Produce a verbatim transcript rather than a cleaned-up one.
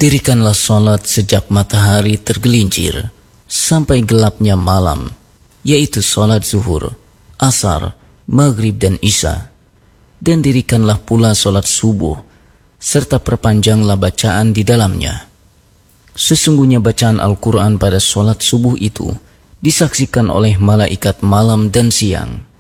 Dirikanlah sholat sejak matahari tergelincir sampai gelapnya malam, yaitu sholat zuhur, asar, maghrib dan isya. Dan dirikanlah pula sholat subuh, serta perpanjanglah bacaan di dalamnya. Sesungguhnya bacaan Al-Quran pada sholat subuh itu disaksikan oleh malaikat malam dan siang.